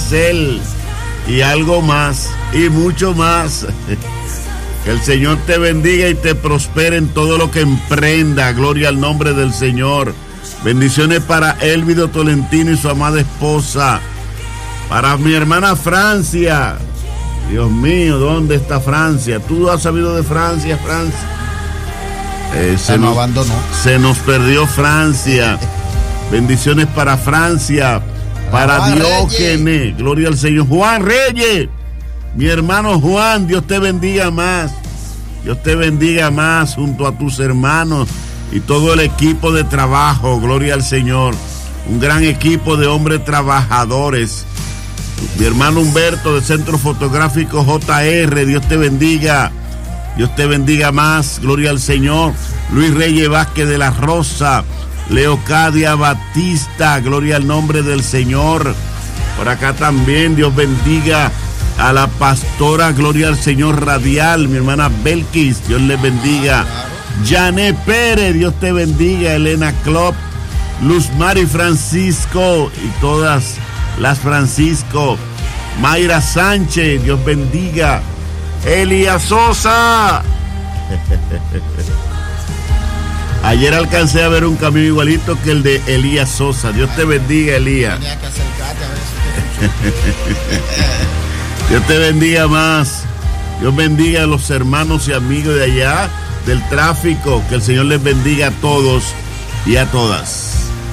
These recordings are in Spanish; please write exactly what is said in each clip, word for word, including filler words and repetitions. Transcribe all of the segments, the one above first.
Excel y algo más y mucho más. Que el Señor te bendiga y te prospere en todo lo que emprenda. Gloria al nombre del Señor. Bendiciones para Elvido Tolentino y su amada esposa. Para mi hermana Francia. Dios mío, ¿dónde está Francia? ¿Tú has sabido de Francia, Francia? Eh, se, nos, abandonó. se nos perdió Francia. Bendiciones para Francia. Para Juan Diógenes. Reyes. Gloria al Señor. Juan Reyes. Mi hermano Juan, Dios te bendiga más. Dios te bendiga más junto a tus hermanos y todo el equipo de trabajo. Gloria al Señor. Un gran equipo de hombres trabajadores. Mi hermano Humberto del Centro Fotográfico J R, Dios te bendiga. Dios te bendiga más. Gloria al Señor. Luis Reyes Vázquez de la Rosa. Leocadia Batista. Gloria al nombre del Señor. Por acá también, Dios bendiga a la pastora, gloria al Señor Radial, mi hermana Belkis, Dios les bendiga. Jané Pérez, Dios te bendiga. Elena Klopp, Luz Mari Francisco y todas las Francisco. Mayra Sánchez, Dios bendiga. Elías Sosa. Ayer alcancé a ver un camino igualito que el de Elías Sosa. Dios te bendiga, Elías. Tenía que acercarte a ver si Dios te bendiga más. Dios bendiga a los hermanos y amigos de allá del tráfico. Que el Señor les bendiga a todos y a todas.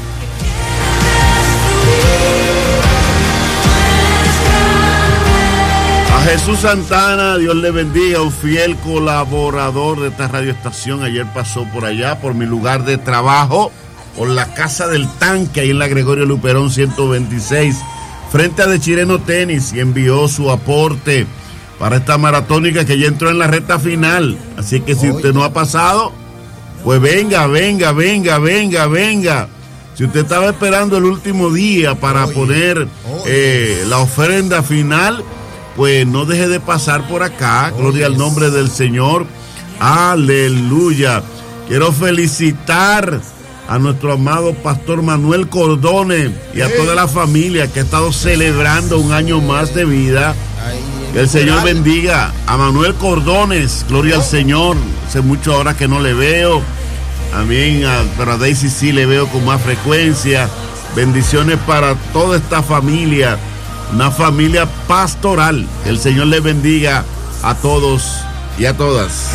A Jesús Santana, Dios le bendiga, un fiel colaborador de esta radioestación. Ayer pasó por allá, por mi lugar de trabajo, por la Casa del Tanque, ahí en la Gregorio Luperón ciento veintiséis. Frente a De Chireno Tenis, y envió su aporte para esta maratónica que ya entró en la recta final. Así que si usted no ha pasado, pues venga, venga, venga, venga, venga. Si usted estaba esperando el último día para poner eh, la ofrenda final, pues no deje de pasar por acá. Gloria al nombre del Señor. Aleluya. Quiero felicitar a nuestro amado pastor Manuel Cordones y a toda la familia que ha estado celebrando un año más de vida. Que el Señor bendiga a Manuel Cordones, gloria al Señor. Hace mucho ahora que no le veo. Amén. Pero a Daisy sí le veo con más frecuencia. Bendiciones para toda esta familia, una familia pastoral. Que el Señor les bendiga a todos y a todas.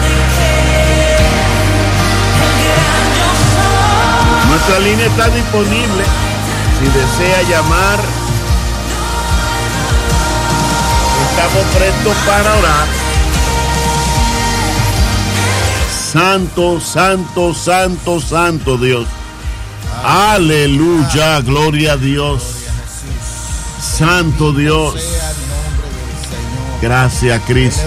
Nuestra línea está disponible si desea llamar. Estamos prestos para orar. Santo, santo, santo, santo Dios. Aleluya, gloria a Dios. Santo Dios. Gracias, Cristo.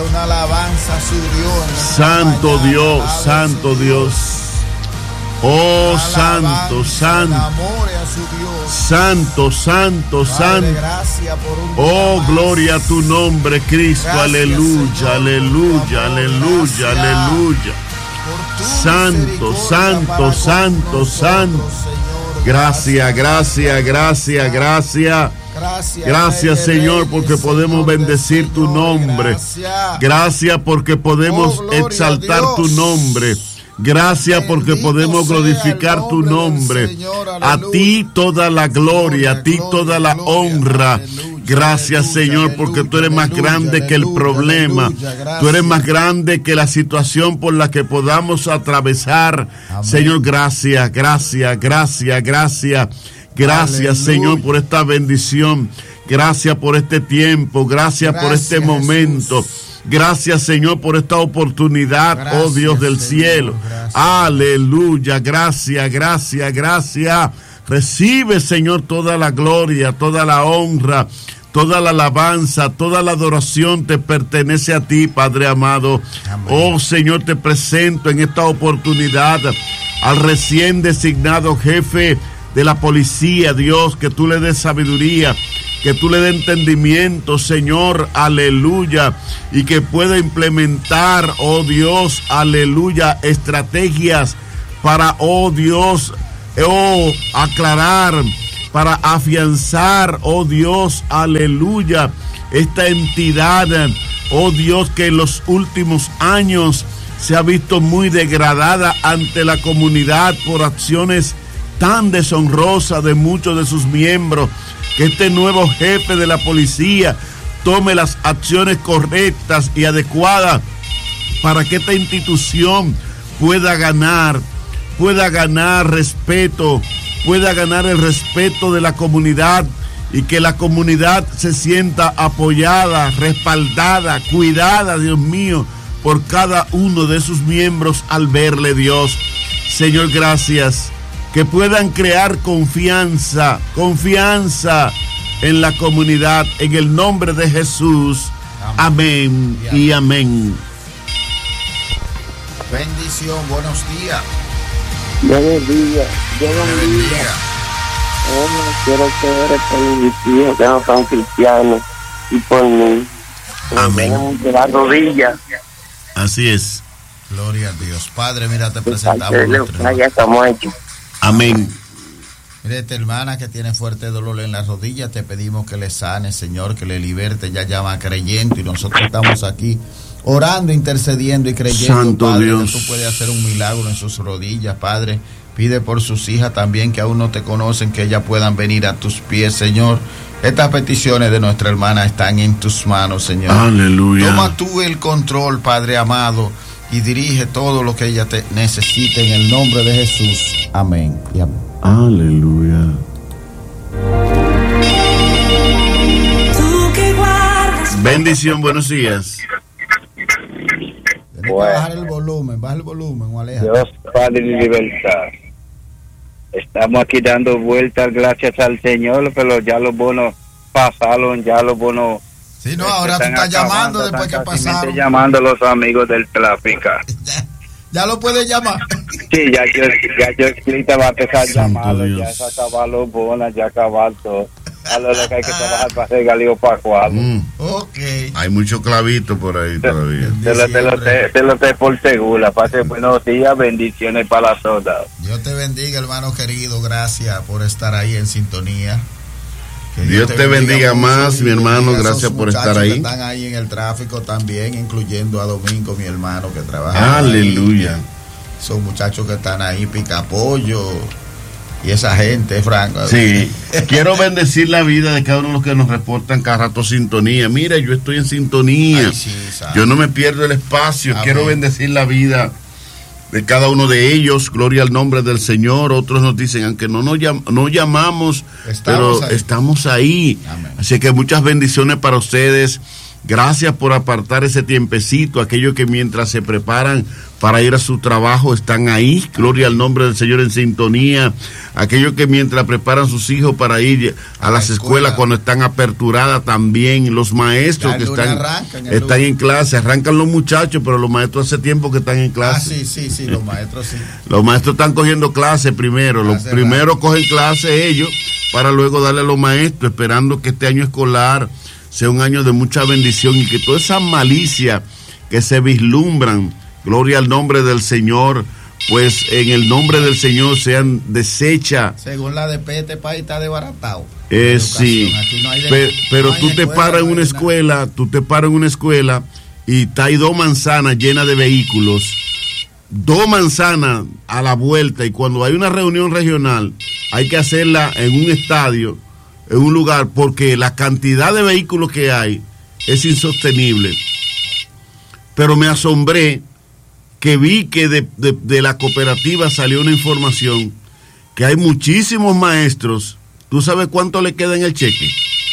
Santo Dios, santo Dios. Oh, santo, santo, santo, santo, santo. Oh, gloria a tu nombre, Cristo. Aleluya, aleluya, aleluya, aleluya. Santo, santo, santo, santo. Gracias, gracias, gracias, gracias. Gracias, Señor, porque podemos bendecir tu nombre. Gracias porque podemos exaltar tu nombre. Gracias porque podemos glorificar tu nombre. A ti toda la gloria, a ti toda la honra. Gracias, Señor, porque tú eres más grande que el problema. Tú eres más grande que la situación por la que podamos atravesar. Señor, gracias, gracias, gracias, gracias. Gracias, Señor, por esta bendición. Gracias por este tiempo. Gracias por este momento. Gracias, Señor, por esta oportunidad, gracias, oh Dios del Señor, cielo. Gracias. Aleluya, gracias, gracias, gracias. Recibe, Señor, toda la gloria, toda la honra, toda la alabanza, toda la adoración te pertenece a ti, Padre amado. Amén. Oh, Señor, te presento en esta oportunidad al recién designado jefe de la policía, Dios, que tú le des sabiduría, que tú le des entendimiento, Señor, aleluya, y que pueda implementar, oh Dios, aleluya, estrategias para, oh Dios, oh, aclarar para afianzar, oh Dios, aleluya, esta entidad, oh Dios, que en los últimos años se ha visto muy degradada ante la comunidad por acciones tan deshonrosas de muchos de sus miembros. Que este nuevo jefe de la policía tome las acciones correctas y adecuadas para que esta institución pueda ganar, pueda ganar respeto, pueda ganar el respeto de la comunidad y que la comunidad se sienta apoyada, respaldada, cuidada, Dios mío, por cada uno de sus miembros al verle, Dios. Señor, gracias. Que puedan crear confianza, confianza en la comunidad, en el nombre de Jesús. Amén, amén y amén. Bendición, buenos días. Buenos días. Buenos días. Oh, quiero que ore por mis hijos que no son cristianos y por mí. Amén. De la rodilla. Así es. Gloria a Dios. Padre, mira, te presentamos nuestro ya estamos hechos. Amén. Mire, esta hermana que tiene fuerte dolor en la rodilla, te pedimos que le sane, Señor, que le liberte. Ya llama creyendo y nosotros estamos aquí orando, intercediendo y creyendo, Santo Padre, Dios, que tú puedes hacer un milagro en sus rodillas, Padre. Pide por sus hijas también, que aún no te conocen, que ellas puedan venir a tus pies, Señor. Estas peticiones de nuestra hermana están en tus manos, Señor. Aleluya. Toma tú el control, Padre amado, y dirige todo lo que ella te necesite en el nombre de Jesús. Amén y amén. Aleluya. Bendición, buenos días. Tienes que bajar el volumen, baja el volumen, o aleja. Dios, Padre de libertad. Estamos aquí dando vueltas, gracias al Señor, pero ya los bonos pasaron, ya los bonos. Sí, no, ahora tú estás llamando después que pasaron. Llamando a los amigos del tráfico. ya, ya lo puedes llamar. Sí, ya yo, ya yo ahorita va a empezar llamando, Dios. ya se acabaron los bonos, ya acabaron todo. A lo que hay que trabajar para hacer galillo para cuadro. Mm. Ok. Hay mucho clavito por ahí todavía. Te lo, te lo, te, te lo te por segura. Pase buenos días, bendiciones para las soldados. Dios te bendiga, hermano querido. Gracias por estar ahí en sintonía. Que Dios te bendiga mucho más, y mi hermano, bendiga a gracias esos por estar muchachos ahí. Que están ahí en el tráfico también, incluyendo a Domingo, mi hermano, que trabaja. Aleluya. Ahí. Son muchachos que están ahí, pica pollo. Y esa gente, Franco. Sí, quiero bendecir la vida de cada uno de los que nos reportan cada rato sintonía. Mira, yo estoy en sintonía. Ay, sí, yo no me pierdo el espacio. Amén. Quiero bendecir la vida de cada uno de ellos. Gloria al nombre del Señor. Otros nos dicen, aunque no nos llam no llamamos, estamos pero ahí. estamos ahí. Amén. Así que muchas bendiciones para ustedes. Gracias por apartar ese tiempecito. Aquellos que mientras se preparan para ir a su trabajo están ahí. Gloria al nombre del Señor en sintonía. Aquellos que mientras preparan sus hijos para ir a, a las escuela. escuelas cuando están aperturadas también. Los maestros que están, arrancan, están en clase. Arrancan los muchachos, pero los maestros hace tiempo que están en clase. Ah, sí, sí, sí, los maestros sí. Los maestros están cogiendo clase primero. Los primeros cogen clase ellos para luego darle a los maestros, esperando que este año escolar sea un año de mucha bendición y que toda esa malicia que se vislumbran, gloria al nombre del Señor, pues en el nombre del Señor sean desechas. Según la de P, este país está desbaratado. Eh, sí, no de, pero, pero no tú te escuela, paras en una escuela, nada. tú te paras en una escuela y está ahí dos manzanas llenas de vehículos, dos manzanas a la vuelta, y cuando hay una reunión regional hay que hacerla en un estadio, en un lugar, porque la cantidad de vehículos que hay es insostenible. Pero me asombré que vi que de, de, de la cooperativa salió una información que hay muchísimos maestros. ¿Tú sabes cuánto le queda en el cheque?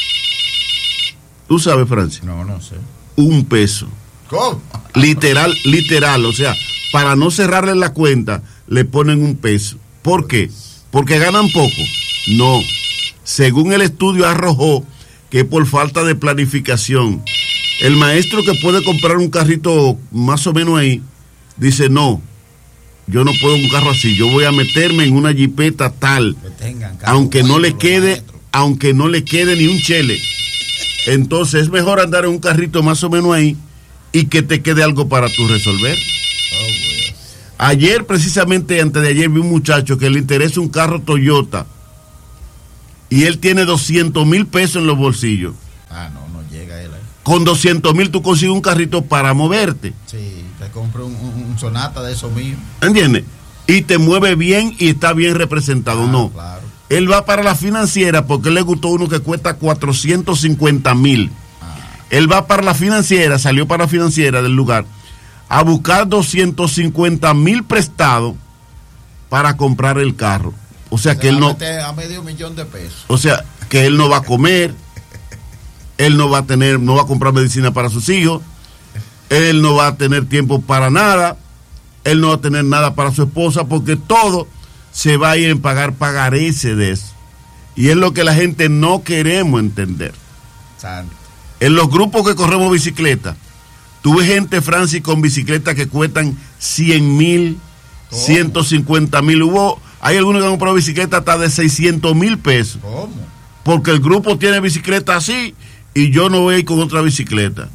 ¿Tú sabes, Francia? No, no sé. Un peso. ¿Cómo? Literal, literal, o sea, para no cerrarle la cuenta, le ponen un peso. ¿Por qué? ¿Porque ganan poco? No. Según el estudio arrojó que por falta de planificación, el maestro que puede comprar un carrito más o menos ahí, dice, no, yo no puedo un carro así, yo voy a meterme en una jipeta tal, aunque no le quede, aunque no le quede ni un chele. Entonces es mejor andar en un carrito más o menos ahí y que te quede algo para tú resolver. Oh, ayer, precisamente antes de ayer, vi un muchacho que le interesa un carro Toyota y él tiene doscientos mil pesos en los bolsillos. Ah, no, no llega él ahí. Con doscientos mil tú consigues un carrito para moverte. Sí, te compro un, un, un Sonata de esos míos. ¿Entiendes? Y te mueve bien y está bien representado. Claro, no. Claro. Él va para la financiera porque le gustó uno que cuesta cuatrocientos cincuenta mil. Ah. Él va para la financiera, salió para la financiera del lugar a buscar doscientos cincuenta mil prestados para comprar el carro. O sea, o sea que él no... a medio millón de pesos. O sea, que él no va a comer, él no va a tener, no va a comprar medicina para sus hijos, él no va a tener tiempo para nada, él no va a tener nada para su esposa, porque todo se va a ir en pagar pagarese de eso. Y es lo que la gente no queremos entender. Santo. En los grupos que corremos bicicleta, tuve gente, Francis, con bicicletas que cuestan cien mil, ciento cincuenta mil. Hubo, hay algunos que han comprado bicicletas hasta de seiscientos mil pesos. ¿Cómo? Porque el grupo tiene bicicleta así y yo no voy a ir con otra bicicleta.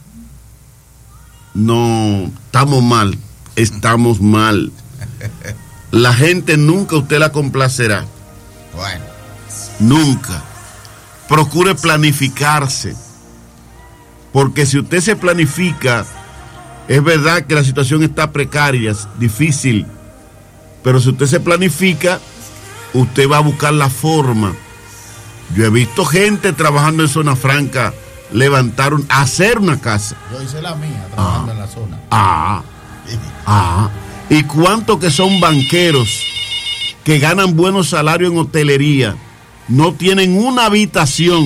No, estamos mal, estamos mal. La gente nunca usted la complacerá. Bueno. Nunca. Procure planificarse. Porque si usted se planifica, es verdad que la situación está precaria, es difícil, pero si usted se planifica, usted va a buscar la forma. Yo he visto gente trabajando en zona franca, levantaron, hacer una casa. Yo hice la mía, trabajando ah, en la zona. Ah, ah. ¿Y cuántos que son banqueros que ganan buenos salarios en hotelería, no tienen una habitación,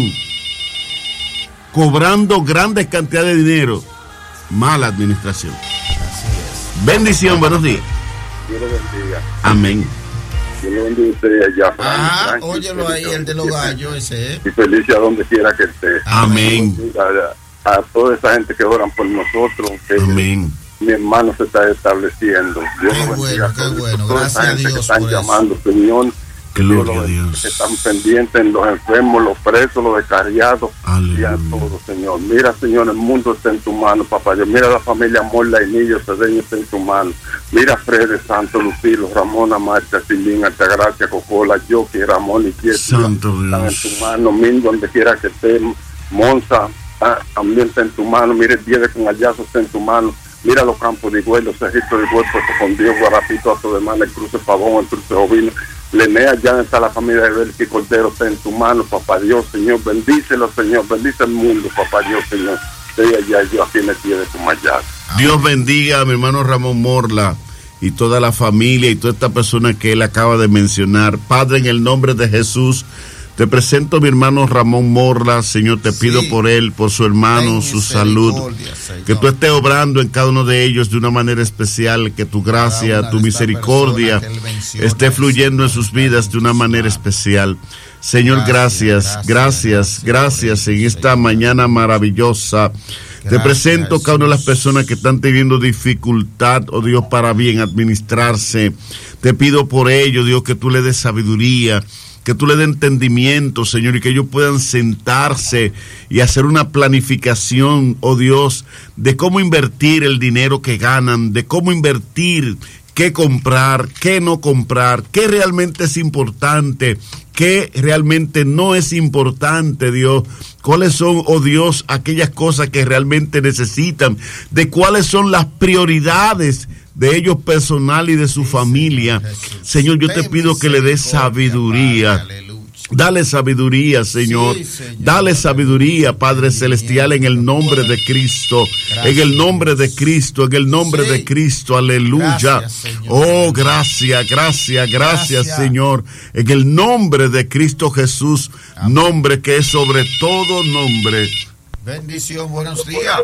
cobrando grandes cantidades de dinero? Mala administración. Así es. Bendición, buenos días. Dios lo bendiga. Amén. Dios lo bendiga a usted allá. Ah, óyelo ahí, el de los gallos, ese es. Y feliz a donde quiera que esté. Amén. A, a toda esa gente que oran por nosotros. Que Amén. Mi hermano se está estableciendo. Dios qué lo bueno, qué bueno. Gracias a Dios que están por llamando, eso. Señor. Gloria a Dios. Que están pendientes en los enfermos, los presos, los descarriados. Aleluya. Y a todos, Señor. Mira, Señor, el mundo está en tu mano, papá. Dios, mira la familia Morla y Nillo, Cedeño está en tu mano. Mira Fred, Santo, Lucilo, Ramona, Marta, Silín, Altagracia, Cocola, Yoki, Ramón y Kieta. Santo Están Dios. en tu mano, Min, donde quiera que esté. Monza, ah, también está en tu mano. Mira el Diede con Ayazo, está en tu mano. Mira los campos de Higüey, los registros de Higüey, Puerto con Dios, Guarapito, Ato de Mana, el Cruce Pavón, el Cruce Jovino. Lenea, ya está la familia de Belki Cordero, está en tu mano, papá Dios, Señor, bendícelo, Señor, bendice el mundo, papá Dios, Señor, estoy allá, yo aquí en el pie de tu mayar. Dios bendiga a mi hermano Ramón Morla y toda la familia y toda esta persona que él acaba de mencionar. Padre, en el nombre de Jesús, te presento a mi hermano Ramón Morla. Señor, te pido sí. por él, por su hermano, su salud, Señor. Que tú estés obrando en cada uno de ellos de una manera especial, que tu gracia, tu misericordia esté fluyendo en sus vidas de una manera especial. Señor, gracias, gracias, gracias en esta mañana maravillosa. Te presento cada una de las personas que están teniendo dificultad, oh Dios, para bien administrarse. Te pido por ello, Dios, que tú le des sabiduría, que tú le des entendimiento, Señor, y que ellos puedan sentarse y hacer una planificación, oh Dios, de cómo invertir el dinero que ganan, de cómo invertir, qué comprar, qué no comprar, qué realmente es importante, qué realmente no es importante, Dios. ¿Cuáles son, oh Dios, aquellas cosas que realmente necesitan? De cuáles son las prioridades de ellos personal y de su familia. Señor, yo te pido que le des sabiduría. Dale sabiduría, Señor. Sí, Señor. Dale sabiduría, Padre Celestial, en el nombre de Cristo. Gracias. En el nombre de Cristo, en el nombre sí. de Cristo. Aleluya. Gracias, oh, gracias, gracias, gracias, gracias, Señor. En el nombre de Cristo Jesús, amén. Nombre que es sobre todo nombre. Bendición, buenos días.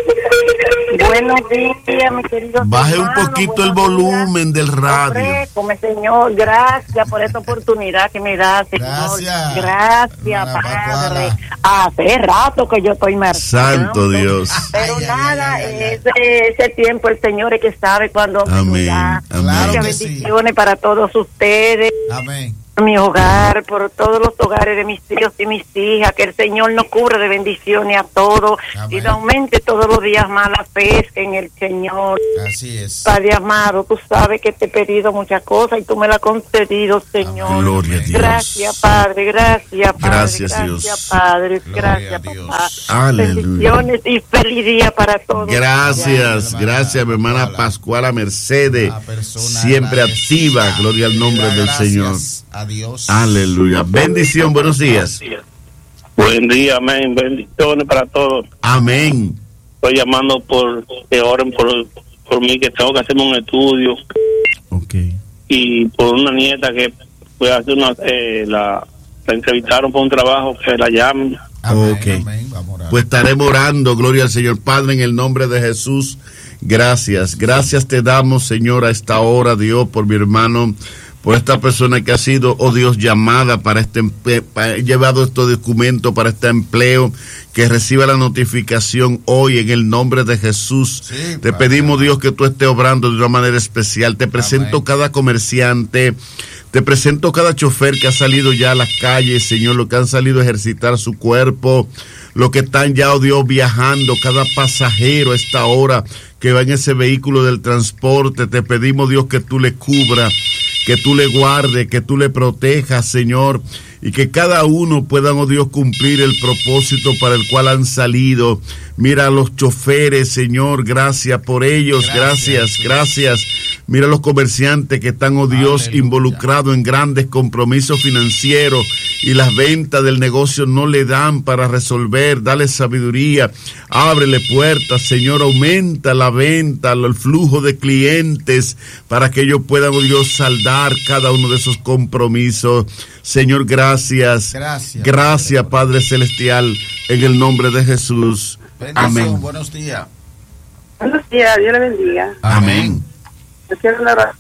Buenos días, mi querido. Baje hermano, un poquito el volumen días. Del radio. Come, Señor, gracias por esta oportunidad que me da, Señor. Gracias. Gracias, Padre. Hace rato que yo estoy marchando. Santo Dios. Pero ay, nada, ay, ay, ay, ese, ese tiempo el Señor es que sabe cuando amén. me da. Amén. Muchas bendiciones sí. para todos ustedes. Amén. mi hogar, por todos los hogares de mis hijos y mis hijas, que el Señor nos cubra de bendiciones a todos. Amén. Y nos aumente todos los días más la fe en el Señor. Así es. Padre amado, tú sabes que te he pedido muchas cosas y tú me las has concedido, Señor. Amén. Gloria a Dios. Gracias, Padre, gracias, Padre. Gracias, gracias Dios. Padre, Gloria gracias, Dios. papá. Aleluya. Bendiciones y feliz día para todos. Gracias, gracias, mi hermana Pascuala Mercedes, siempre activa, gloria al nombre del Señor. Adiós. Aleluya. Bendición, buenos días. Buen día, amén. Bendiciones para todos. Amén. Estoy llamando por que oren por, por mí, que tengo que hacerme un estudio. Ok. Y por una nieta que fue a hacer una, eh, la, la entrevistaron por un trabajo, que la llamen. Amén, Ok. amén. Vamos a orar. Pues estaremos orando, gloria al Señor. Padre, en el nombre de Jesús, gracias. Gracias te damos, Señor, a esta hora, Dios, por mi hermano, por esta persona que ha sido, oh Dios, llamada para este empleo, para, llevado estos documentos para este empleo, que reciba la notificación hoy en el nombre de Jesús. Sí, te Padre, pedimos, amén. Dios, que tú estés obrando de una manera especial. Te presento Amén. cada comerciante, te presento cada chofer que ha salido ya a las calles, Señor, los que han salido a ejercitar su cuerpo, los que están ya, oh Dios, viajando, cada pasajero a esta hora que va en ese vehículo del transporte. Te pedimos, Dios, que tú le cubras, que tú le guardes, que tú le protejas, Señor, y que cada uno pueda, oh Dios, cumplir el propósito para el cual han salido. Mira a los choferes, Señor, gracias por ellos, gracias, gracias. gracias. Mira a los comerciantes que están, oh Dios, Aleluya. involucrados en grandes compromisos financieros y las ventas del negocio no le dan para resolver. Dale sabiduría, ábrele puertas, Señor, aumenta la venta, el flujo de clientes para que ellos puedan, oh Dios, saldar cada uno de esos compromisos. Señor, gracias. Gracias, Gracias, Padre, Padre Celestial, en el nombre de Jesús. Bendición, Amén. buenos días. Buenos días, Dios le bendiga. Amén. Yo quiero orar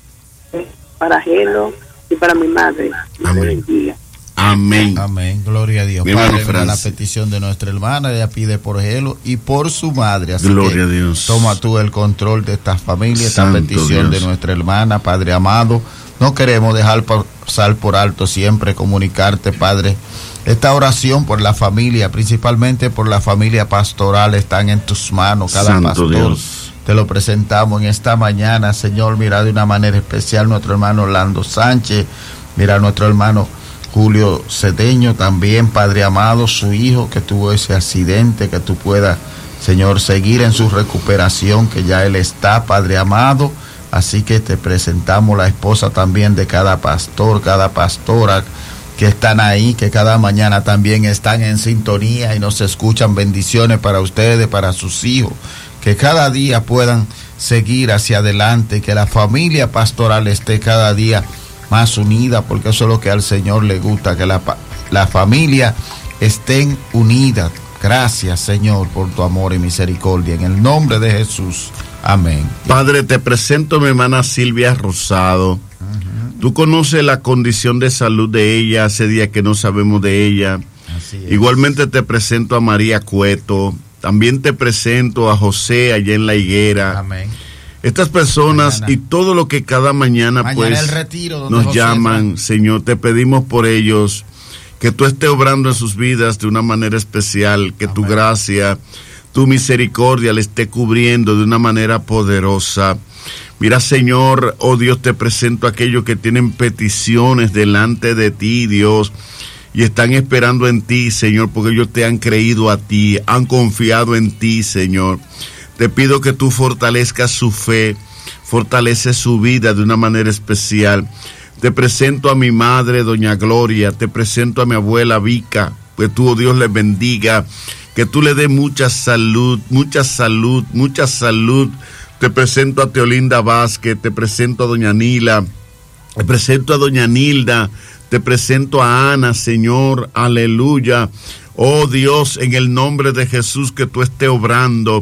para Gelo y para mi madre. Dios Amén. le bendiga. Amén. Amén, gloria a Dios. Mi hermano Padre, mira la Francis. petición de nuestra hermana, ella pide por Gelo y por su madre. Así Gloria que a Dios. toma tú el control de esta familia, esta Santo petición Dios. de nuestra hermana, Padre amado. No queremos dejar pasar por alto siempre comunicarte, Padre. Esta oración por la familia, principalmente por la familia pastoral, están en tus manos. Cada Santo pastor Dios. te lo presentamos en esta mañana, Señor. Mira de una manera especial nuestro hermano Orlando Sánchez, mira a nuestro hermano Julio Cedeño también, Padre amado, su hijo que tuvo ese accidente, que tú puedas, Señor, seguir en su recuperación, que ya él está, Padre amado. Así que te presentamos la esposa también de cada pastor, cada pastora que están ahí, que cada mañana también están en sintonía y nos escuchan. Bendiciones para ustedes, para sus hijos, que cada día puedan seguir hacia adelante, que la familia pastoral esté cada día más unida, porque eso es lo que al Señor le gusta, que la, la familia estén unidas. Gracias, Señor, por tu amor y misericordia. En el nombre de Jesús. Amén. Padre, te presento a mi hermana Silvia Rosado. Uh-huh. Tú conoces la condición de salud de ella, hace días que no sabemos de ella. Así es. Igualmente te presento a María Cueto. También te presento a José allá en La Higuera. Amén. Estas personas mañana. Y todo lo que cada mañana, Mañana pues el retiro donde nos José llaman, va. Señor, te pedimos por ellos, que tú estés obrando en sus vidas de una manera especial, que Amén. Tu gracia, tu misericordia le esté cubriendo de una manera poderosa. Mira, Señor, oh Dios, te presento a aquellos que tienen peticiones delante de ti, Dios, y están esperando en ti, Señor, porque ellos te han creído a ti, han confiado en ti, Señor. Te pido que tú fortalezcas su fe, fortalece su vida de una manera especial. Te presento a mi madre, doña Gloria, te presento a mi abuela Vica, que tú, oh Dios, les bendiga, que tú le des mucha salud, mucha salud, mucha salud. Te presento a Teolinda Vázquez, te presento a doña Nila, te presento a doña Nilda, te presento a Ana, Señor, aleluya. Oh Dios, en el nombre de Jesús, que tú estés obrando.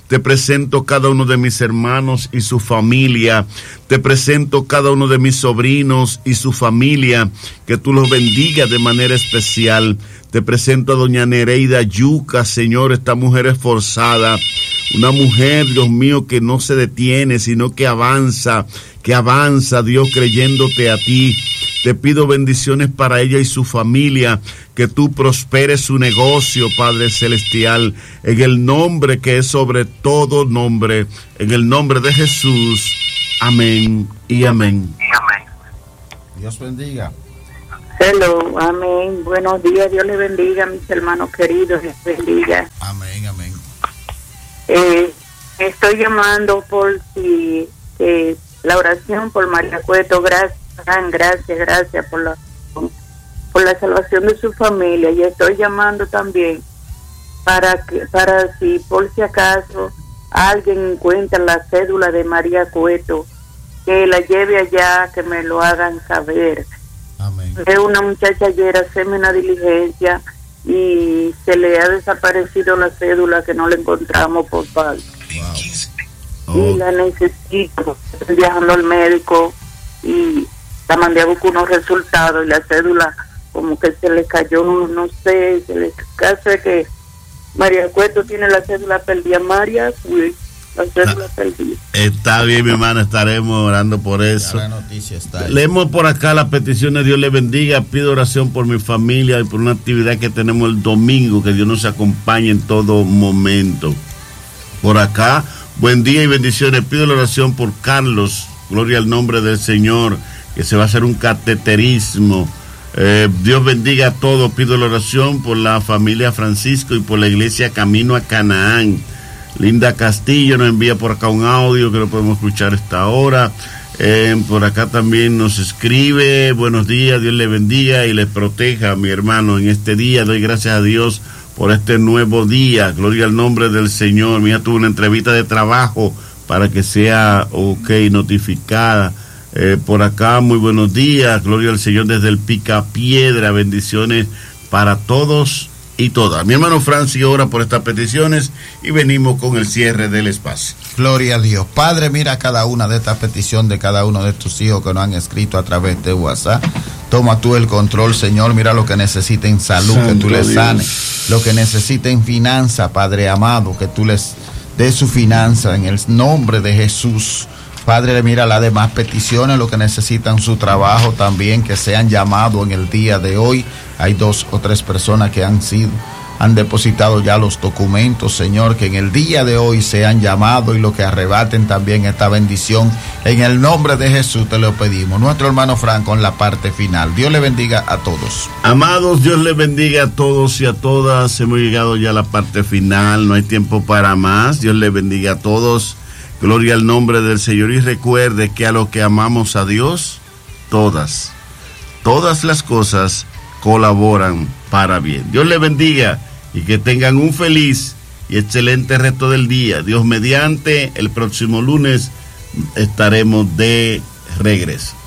Te presento cada uno de mis hermanos y su familia. Te presento cada uno de mis sobrinos y su familia. Que tú los bendigas de manera especial. Te presento a doña Nereida Yuca, Señor, esta mujer esforzada. Una mujer, Dios mío, que no se detiene, sino que avanza, que avanza, Dios, creyéndote a ti. Te pido bendiciones para ella y su familia, que tú prosperes su negocio, Padre Celestial, en el nombre que es sobre todo nombre, en el nombre de Jesús. Amén y amén. Dios bendiga. Hello, amén. Buenos días, Dios les bendiga, mis hermanos queridos, Dios bendiga. Amén, amén. Eh, estoy llamando por si eh, la oración por María Cueto, gracias, gracias, gracias por la por la salvación de su familia, y estoy llamando también para que para si por si acaso alguien encuentra la cédula de María Cueto, que la lleve allá, que me lo hagan saber. Amén. Es una muchacha ayer hacerme una diligencia y se le ha desaparecido la cédula, que no la encontramos por falta. Wow. Y la necesito. Estoy viajando al médico y la mandé a buscar unos resultados y la cédula como que se le cayó, no, no sé, se le caso es que María Cueto tiene la cédula perdida. María, sí, la cédula ah, perdida. Está bien, mi hermana, estaremos orando por eso. La noticia está ahí. Leemos por acá las peticiones. Dios le bendiga. Pido oración por mi familia y por una actividad que tenemos el domingo, que Dios nos acompañe en todo momento. Por acá, buen día y bendiciones. Pido la oración por Carlos, gloria al nombre del Señor, que se va a hacer un cateterismo. Eh, Dios bendiga a todos. Pido la oración por la familia Francisco y por la iglesia Camino a Canaán. Linda Castillo nos envía por acá un audio que lo podemos escuchar a esta hora. Eh, por acá también nos escribe: buenos días, Dios le bendiga y le proteja, mi hermano, en este día. Doy gracias a Dios por este nuevo día. Gloria al nombre del Señor. Mi hija tuvo una entrevista de trabajo para que sea ok, notificada. Eh, por acá, muy buenos días, gloria al Señor desde el Picapiedra, bendiciones para todos y todas. Mi hermano Francis ora por estas peticiones y venimos con el cierre del espacio. Gloria a Dios. Padre, mira cada una de estas peticiones de cada uno de tus hijos que nos han escrito a través de WhatsApp. Toma tú el control, Señor. Mira lo que necesiten salud, Santo que tú les sanes. Lo que necesiten finanza, Padre amado, que tú les des su finanza en el nombre de Jesús. Padre, mira las demás peticiones, lo que necesitan su trabajo también, que sean llamados en el día de hoy. Hay dos o tres personas que han sido, han depositado ya los documentos, Señor, que en el día de hoy sean llamados y lo que arrebaten también esta bendición. En el nombre de Jesús te lo pedimos. Nuestro hermano Franco en la parte final. Dios le bendiga a todos. Amados, Dios le bendiga a todos y a todas. Hemos llegado ya a la parte final, no hay tiempo para más. Dios le bendiga a todos. Gloria al nombre del Señor, y recuerde que a los que amamos a Dios, todas, todas las cosas colaboran para bien. Dios le bendiga y que tengan un feliz y excelente resto del día. Dios mediante, el próximo lunes estaremos de regreso.